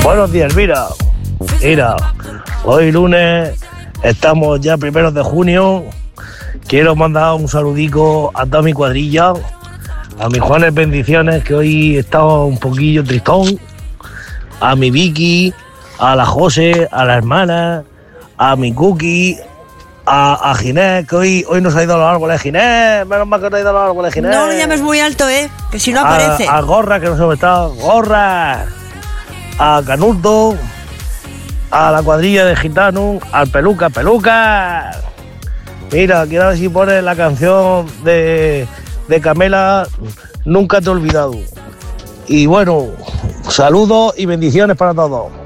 Buenos días, mira, hoy lunes, estamos ya primeros de junio, quiero mandar un saludico a toda mi cuadrilla, a mi Juanes Bendiciones, que hoy está un poquillo tristón, a mi Vicky, a la José, a la hermana, a mi Cookie, a Ginés, que hoy nos ha ido a los árboles. Ginés, menos mal que nos ha ido a los árboles, Ginés. No lo llames muy alto, que si no aparece. A Gorra, que no se me está, Gorra, a Canurdo, a la cuadrilla de gitanos, al Peluca. Mira, quiero ver si pones la canción de Camela, Nunca te he olvidado. Y bueno, saludos y bendiciones para todos.